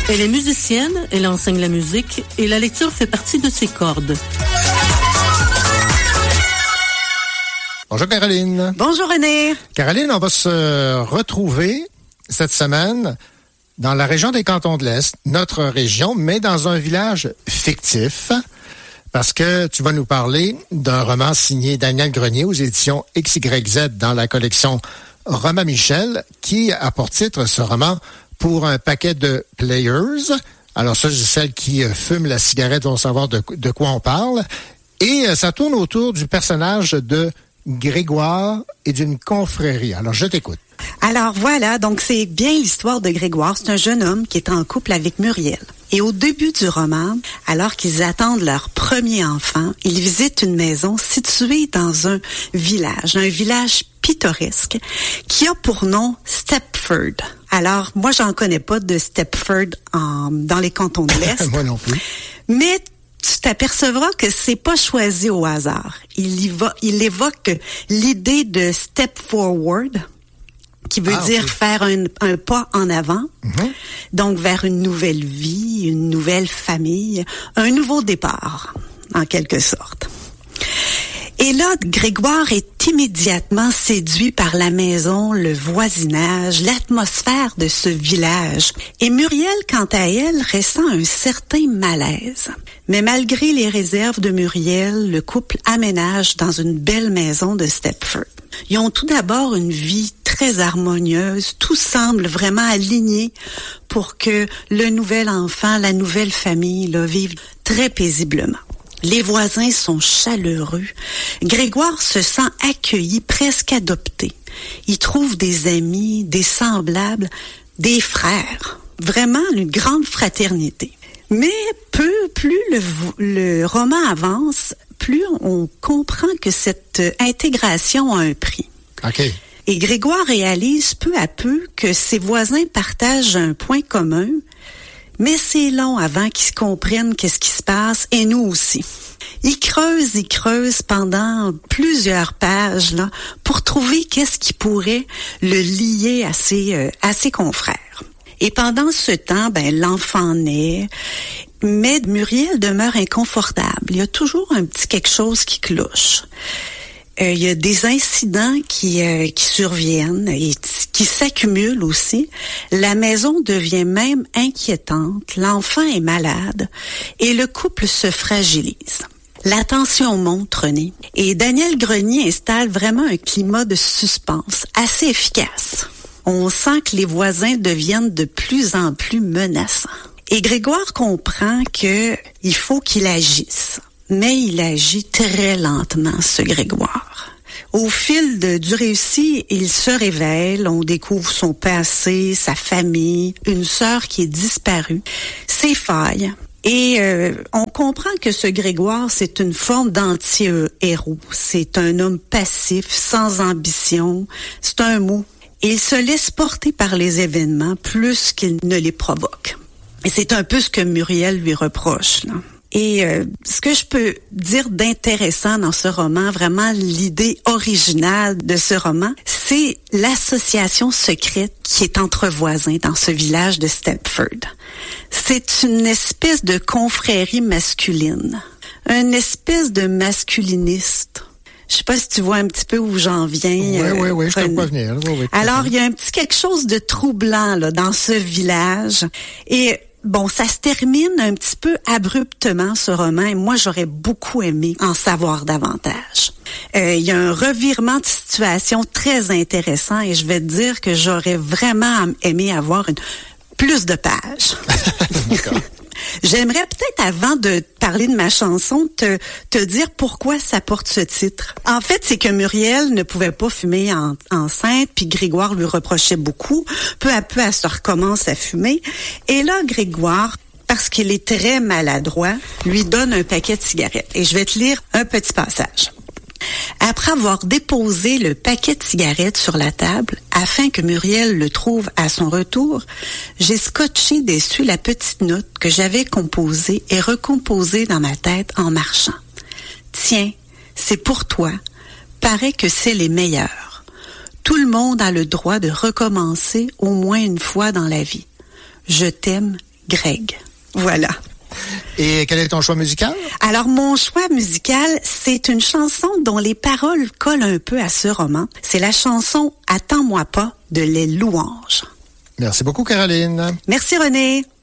Elle est musicienne, elle enseigne la musique et la lecture fait partie de ses cordes. Bonjour Caroline. Bonjour René. Caroline, on va se retrouver cette semaine dans la région des Cantons de l'Est, notre région, mais dans un village fictif, parce que tu vas nous parler d'un roman signé Daniel Grenier aux éditions XYZ dans la collection Romain Michel, qui a pour titre ce roman Pour un paquet de players. Alors ça, celles qui fument la cigarette vont savoir de quoi on parle. Et ça tourne autour du personnage de Grégoire et d'une confrérie. Alors, je t'écoute. Alors voilà, donc c'est bien l'histoire de Grégoire. C'est un jeune homme qui est en couple avec Muriel. Et au début du roman, alors qu'ils attendent leur premier enfant, ils visitent une maison située dans un village pittoresque, qui a pour nom Stepford. Alors, moi, j'en connais pas de Stepford dans les cantons de l'Est. Moi non plus. Mais tu t'apercevras que c'est pas choisi au hasard. Il évoque l'idée de step forward, qui veut dire faire un pas en avant, donc vers une nouvelle vie, une nouvelle famille, un nouveau départ, en quelque sorte. Et là, Grégoire est immédiatement séduit par la maison, le voisinage, l'atmosphère de ce village. Et Muriel, quant à elle, ressent un certain malaise. Mais malgré les réserves de Muriel, le couple aménage dans une belle maison de Stepford. Ils ont tout d'abord une vie très harmonieuse. Tout semble vraiment aligné pour que le nouvel enfant, la nouvelle famille, là, vivent très paisiblement. Les voisins sont chaleureux. Grégoire se sent accueilli, presque adopté. Il trouve des amis, des semblables, des frères. Vraiment une grande fraternité. Mais plus le roman avance, plus on comprend que cette intégration a un prix. OK. Et Grégoire réalise peu à peu que ses voisins partagent un point commun, mais c'est long avant qu'ils comprennent qu'est-ce qui se passe, et nous aussi. Il creuse pendant plusieurs pages là, pour trouver qu'est-ce qui pourrait le lier à ses confrères. Et pendant ce temps, l'enfant naît, mais Muriel demeure inconfortable. Il y a toujours un petit quelque chose qui cloche. Il y a des incidents qui surviennent et qui s'accumulent aussi. La maison devient même inquiétante. L'enfant est malade et le couple se fragilise. La tension monte, René. Et Daniel Grenier installe vraiment un climat de suspense assez efficace. On sent que les voisins deviennent de plus en plus menaçants. Et Grégoire comprend qu'il faut qu'il agisse. Mais il agit très lentement, ce Grégoire. Au fil du récit, il se révèle, on découvre son passé, sa famille, une sœur qui est disparue, ses failles. Et on comprend que ce Grégoire, c'est une forme d'anti-héros. C'est un homme passif, sans ambition. C'est un mou. Et il se laisse porter par les événements plus qu'il ne les provoque. Et c'est un peu ce que Muriel lui reproche, là. Et ce que je peux dire d'intéressant dans ce roman, vraiment l'idée originale de ce roman, c'est l'association secrète qui est entre voisins dans ce village de Stepford. C'est une espèce de confrérie masculine, une espèce de masculiniste. Je sais pas si tu vois un petit peu où j'en viens. Oui, je te vois venir. Oui, alors, il y a un petit quelque chose de troublant là dans ce village. Et bon, ça se termine un petit peu abruptement, ce roman, et moi, j'aurais beaucoup aimé en savoir davantage. Il y a un revirement de situation très intéressant, et je vais te dire que j'aurais vraiment aimé avoir plus de pages. D'accord. J'aimerais peut-être, avant de parler de ma chanson, te dire pourquoi ça porte ce titre. En fait, c'est que Muriel ne pouvait pas fumer enceinte, puis Grégoire lui reprochait beaucoup. Peu à peu, elle se recommence à fumer. Et là, Grégoire, parce qu'il est très maladroit, lui donne un paquet de cigarettes. Et je vais te lire un petit passage. Après avoir déposé le paquet de cigarettes sur la table, afin que Muriel le trouve à son retour, j'ai scotché dessus la petite note que j'avais composée et recomposée dans ma tête en marchant. « Tiens, c'est pour toi. Paraît que c'est les meilleurs. Tout le monde a le droit de recommencer au moins une fois dans la vie. Je t'aime, Greg. Voilà. Et quel est ton choix musical? Alors, mon choix musical, c'est une chanson dont les paroles collent un peu à ce roman. C'est la chanson « Attends-moi pas » de Les Louanges. Merci beaucoup, Caroline. Merci, René.